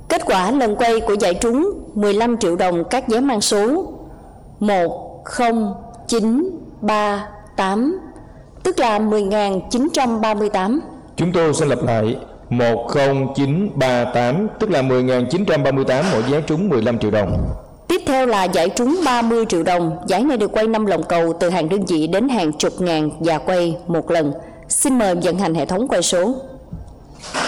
Kết quả lần quay của giải trúng 15 triệu đồng các vé mang số 10938, tức là 10.938. Chúng tôi xin lặp lại: 10938, tức là 10.938, mỗi vé trúng 15 triệu đồng. Tiếp theo là giải trúng 30 triệu đồng. Giải này được quay 5 lòng cầu từ hàng đơn vị đến hàng chục ngàn và quay một lần. Xin mời vận hành hệ thống quay số.